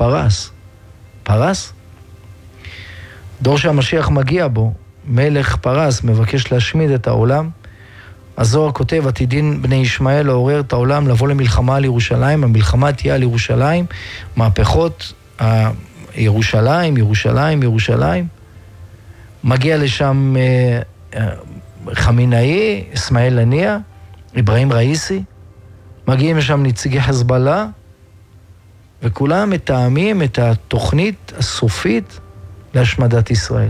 פרס? דור שהמשיח מגיע בו, מלך פרס, מבקש להשמיד את העולם. הזוהר כותב, עתידין בני ישמעאל לעורר את העולם, לבוא למלחמה על ירושלים, המלחמה תהיה על ירושלים, מהפכות ירושלים. מגיע לשם חמינאי, אסמאעיל הנייה, אברהים ראיסי, מגיעים לשם נציגי חזבאללה, וכולם מתאמים את התוכנית הסופית להשמדת ישראל.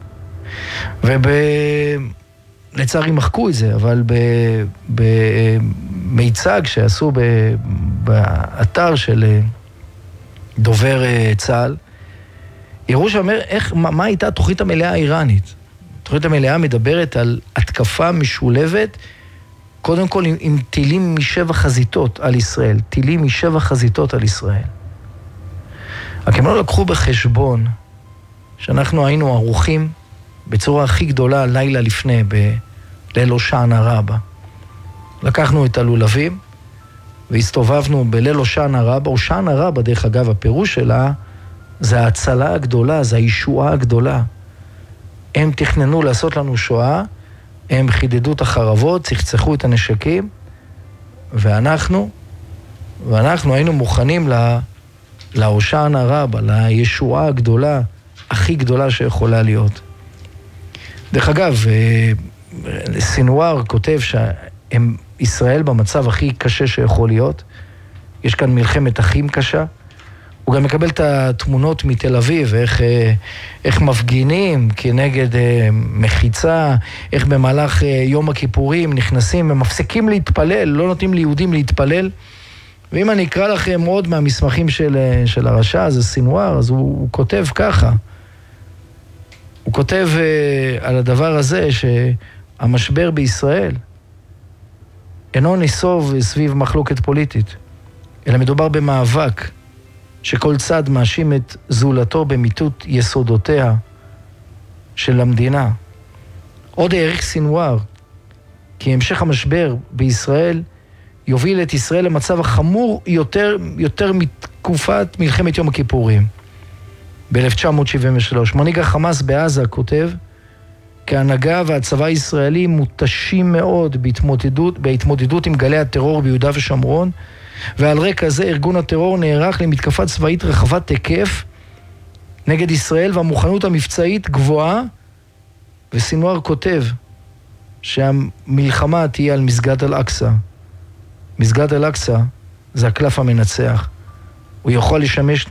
לצערי מחקו את זה, אבל במיצג שעשו באתר של דובר צה"ל, הראו שאומר מה הייתה התוכנית המלאה האיראנית. התוכנית המלאה מדברת על התקפה משולבת, קודם כל עם טילים משבע חזיתות על ישראל. רק הם לא לקחו בחשבון שאנחנו היינו ערוכים בצורה הכי גדולה לילה לפני, בליל הושענא רבה. לקחנו את הלולבים והסתובבנו בליל הושענא רבה. הושענא רבה, דרך אגב, הפירוש שלה, זה ההצלה הגדולה, זה הישועה הגדולה. הם תכננו לעשות לנו שואה, הם חידדו את החרבות, צחצחו את הנשקים, ואנחנו היינו מוכנים להושענא רבה, לישועה הגדולה, הכי גדולה שיכולה להיות. דרך אגב, סינואר כותב שישראל במצב הכי קשה שיכול להיות. יש כאן מלחמת אחים קשה. הוא גם מקבל את התמונות מתל אביב, איך מפגינים כנגד מחיצה, איך במהלך יום הכיפורים נכנסים ומפסיקים להתפלל, לא נותנים ליהודים להתפלל. ואם אני אקרא לכם עוד מהמסמכים של הרשע, זה סינואר, אז הוא כותב ככה. הוא כותב על הדבר הזה שהמשבר בישראל אינו נסוב סביב מחלוקת פוליטית, אלא מדובר במאבק שכל צד מאשים את זולתו במיטוט יסודותיה של המדינה. עוד העריך סינואר כי המשך המשבר בישראל יוביל את ישראל למצב החמור יותר מתקופת מלחמת יום הכיפורים. ב-1973. מנהיג החמאס בעזה כותב, כי ההנהגה והצבא הישראלי מותשים מאוד בהתמודדות עם גלי הטרור ביהודה ושומרון, ועל רקע זה ארגון הטרור נערך למתקפה צבאית רחבת היקף נגד ישראל, והמוכנות המבצעית גבוהה, וסינואר כותב שהמלחמה תהיה על מסגד אל-אקצא. מסגד אל-אקצא זה הקלף המנצח. הוא יכול לשמש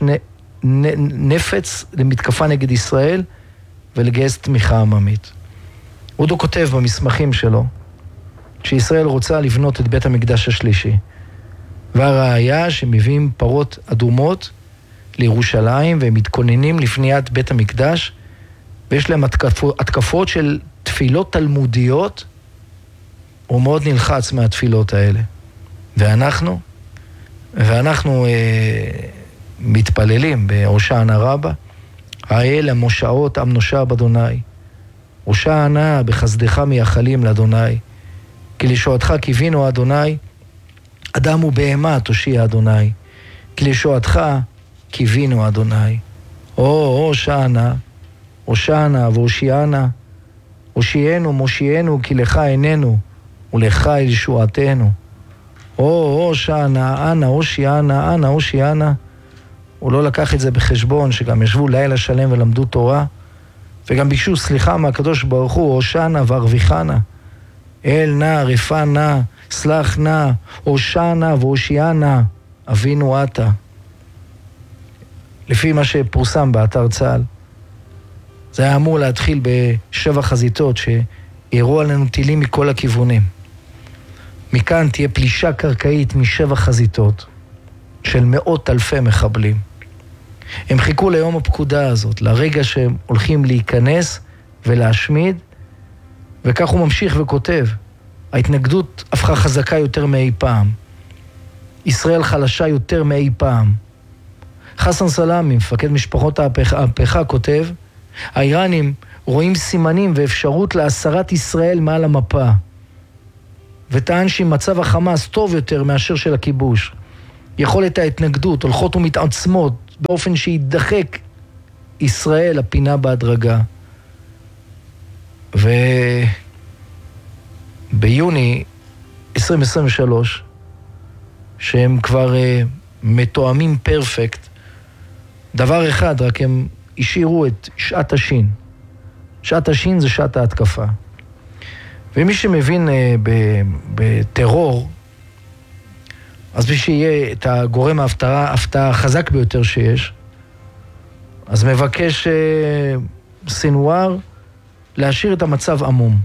נפץ למתקפה נגד ישראל ולגייס תמיכה עממית. אודו כותב במסמכים שלו שישראל רוצה לבנות את בית המקדש השלישי, והראיה שמביאים פרות אדומות לירושלים והם מתכוננים לפניית בית המקדש, ויש להם התקפות של תפילות תלמודיות. הוא מאוד נלחץ מהתפילות האלה. ואנחנו מתפללים בהושענא רבה, האל המושעות עם נושע באדוני, הושענא בחסדך מייחלים לאדוני, כי לשועתך קיווינו אדוני, אדם ובהמה תושיע אדוני, כי לשועתך קיווינו אדוני. הושענא, הושענא והושיענא, הושיענו מושיענו, כי לך עינינו ולך ישועתנו. הושענא, אנא הושיענא, אנא הושיענא. הוא לא לקח את זה בחשבון, שגם ישבו לילה שלם ולמדו תורה, וגם ביקשו סליחה מהקדוש ברוך הוא, הושענא והרוויחנא. אל נא, רפא נא, סלח נא, הושענא והושיענא, אבינו אתה. לפי מה שפורסם באתר צה"ל, זה היה אמור להתחיל בשבע חזיתות שהראו עלינו טילים מכל הכיוונים. מכאן תהיה פלישה קרקעית משבע חזיתות של מאות אלפי מחבלים. הם חיכו ליום הפקודה הזאת, לרגע שהם הולכים להיכנס ולהשמיד, וכך הוא ממשיך וכותב, ההתנגדות הפכה חזקה יותר מאי פעם. ישראל חלשה יותר מאי פעם. חסן סלאמי, מפקד משפחות ההפכה, כותב, האיראנים רואים סימנים ואפשרות להסרת ישראל מעל המפה, וטען שמצב החמאס טוב יותר מאשר של הכיבוש. יכולת ההתנגדות הולכות ומתעצמות באופן שידחק ישראל הפינה בהדרגה. וביוני 2023, שהם כבר מתואמים פרפקט, דבר אחד, רק הם השאירו את שעת השין. שעת השין זה שעת ההתקפה. ומי שמבין בטרור, אז בשביל שיהיה את הגורם ההפתעה החזק ביותר שיש, אז מבקש סינואר להשאיר את המצב עמום.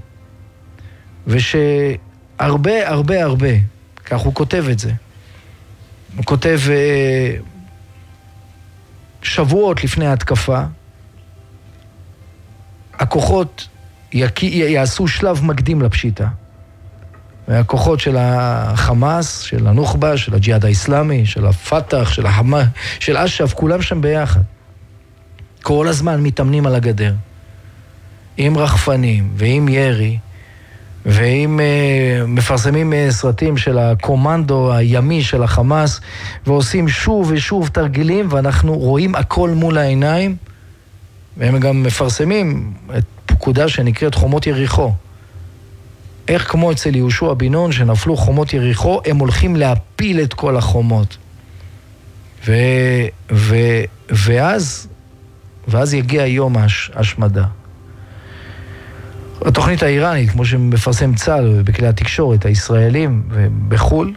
ושהרבה, הרבה, הרבה, כך הוא כותב את זה. הוא כותב שבועות לפני ההתקפה, הכוחות יעשו שלב מקדים לפשיטה. והכוחות של החמאס, של הנוח'בה, של הג'יהאד האסלאמי, של הפתח, של החמאס, של אש"ף, כולם שם ביחד. כל הזמן מתאמנים על הגדר. עם רחפנים ועם ירי, ועם מפרסמים סרטים של הקומנדו הימי של החמאס, ועושים שוב ושוב תרגילים, ואנחנו רואים הכל מול העיניים, והם גם מפרסמים את פקודה שנקראת חומות יריחו. איך כמו אצל יהושע בן נון שנפלו חומות יריחו, הם הולכים להפיל את כל החומות. ואז יגיע יום ההשמדה. התוכנית האיראנית, כמו שמפרסם צה"ל בכלי התקשורת הישראלים ובחול,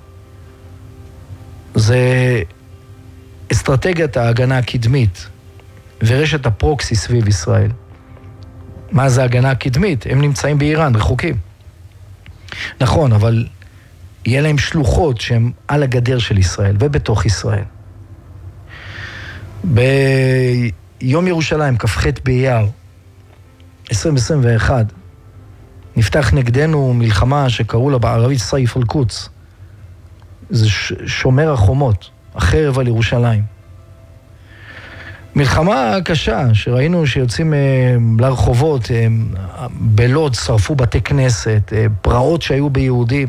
זה אסטרטגיית ההגנה הקדמית ורשת הפרוקסי סביב ישראל. מה זה ההגנה הקדמית? הם נמצאים באיראן, רחוקים. נכון, אבל יהיה להם שלוחות שהם על הגדר של ישראל ובתוך ישראל. ביום ירושלים, כ"ח באייר 2021, נפתח נגדנו מלחמה שקראו לה בערבית סייף אל-קודס. זה שומר החומות, החרב על ירושלים. מלחמה קשה, שראינו שיוצאים לרחובות, בלוד שרפו בתי כנסת, פרעות שהיו ביהודים,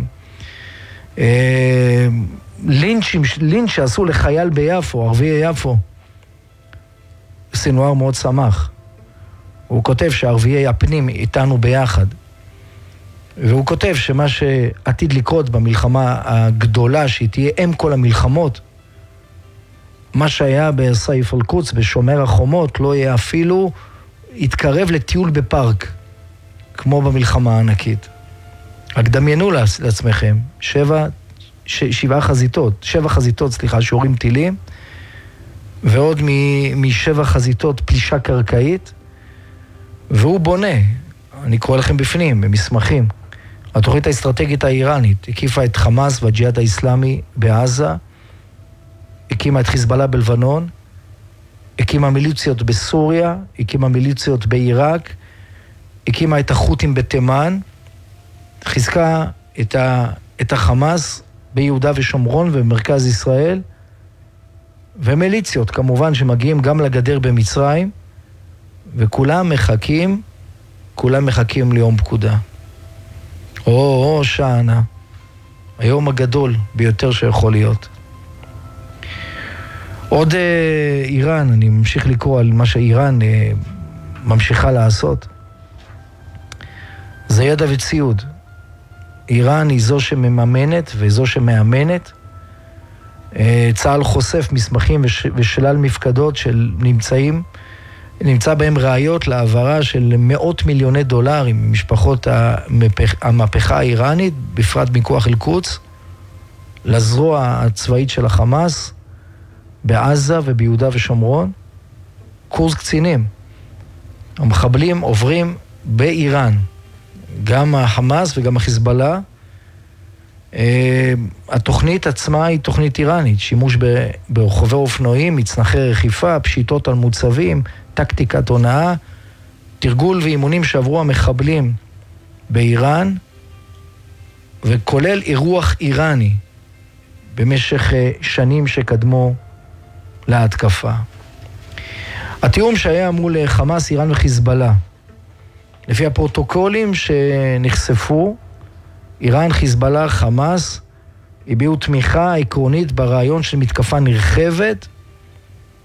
לינץ' שעשו לחייל ביפו, ערביי יפו. סינואר מאוד שמח. הוא כותב שערביי הפנים איתנו ביחד. והוא כותב שמה שעתיד לקרות במלחמה הגדולה, שהיא תהיה אם כל המלחמות, מה שהיה בסייף אל-קודס, בשומר החומות, לא יהיה אפילו יתקרב לטיול בפארק, כמו במלחמה הענקית. רק דמיינו לעצמכם, שבע חזיתות, שיורים טילים, ועוד משבע חזיתות פלישה קרקעית, והוא בונה, אני קורא לכם בפנים, במסמכים, התוכנית האסטרטגית האיראנית הקיפה את חמאס והג'יהאד האסלאמי בעזה, הקימה את חיזבאללה בלבנון, הקימה מיליציות בסוריה, הקימה מיליציות בעיראק, הקימה את החות'ים בתימן, חיזקה את החמאס ביהודה ושומרון ובמרכז ישראל, ומיליציות כמובן שמגיעים גם לגדר במצרים, וכולם מחכים ליום פקודה. או שענה, היום הגדול ביותר שיכול להיות. עוד איראן, אני ממשיך לקרוא על מה שאיראן ממשיכה לעשות. זה ידע וציוד. איראן היא זו שמממנת וזו שמאמנת. צה"ל חושף מסמכים ושלל מפקדות של נמצא בהם ראיות להעברה של מאות מיליוני דולרים ממשפחות המהפכה האיראנית, בפרט מכוח אל-קודס, לזרוע הצבאית של החמאס, בעזה וביהודה ושומרון, קורס קצינים. המחבלים עוברים באיראן, גם החמאס וגם החיזבאללה. התוכנית עצמה היא תוכנית איראנית, שימוש ברוכבי אופנועים, מצנחי רכיפה, פשיטות על מוצבים, טקטיקת הונאה, תרגול ואימונים שעברו המחבלים באיראן, וכולל אירוח איראני במשך שנים שקדמו להתקפה. התיאום שהיה מול חמאס, איראן וחיזבאללה, לפי הפרוטוקולים שנחשפו, איראן, חיזבאללה, חמאס, הביעו תמיכה עקרונית ברעיון של מתקפה נרחבת